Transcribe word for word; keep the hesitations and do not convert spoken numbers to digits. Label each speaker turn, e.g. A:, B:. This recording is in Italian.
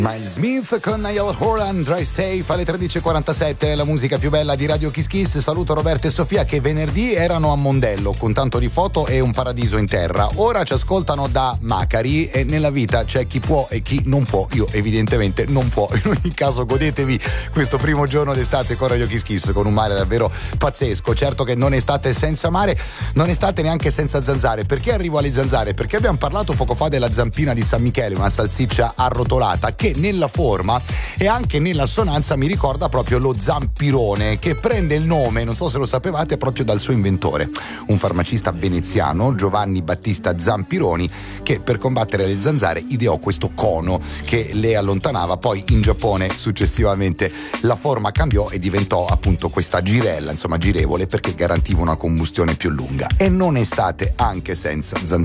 A: Miles Smith con Niall Horan, Drive Safe alle tredici e quarantasette, la musica più bella di Radio Kiss Kiss. Saluto Roberto e Sofia che venerdì erano a Mondello con tanto di foto e un paradiso in terra. Ora ci ascoltano da Macari e nella vita c'è chi può e chi non può. Io evidentemente non può. In ogni caso godetevi questo primo giorno d'estate con Radio Kiss Kiss con un mare davvero pazzesco. Certo che non estate senza mare, non estate neanche senza zanzare. Perché arrivo alle zanzare? Perché abbiamo parlato poco fa della zampina di San Michele, una salsiccia arrotolata che nella forma e anche nella assonanza mi ricorda proprio lo zampirone, che prende il nome, non so se lo sapevate, proprio dal suo inventore, un farmacista veneziano, Giovanni Battista Zampironi, che per combattere le zanzare ideò questo cono che le allontanava. Poi in Giappone successivamente la forma cambiò e diventò appunto questa girella, insomma girevole, perché garantiva una combustione più lunga. E non estate anche senza zanzare.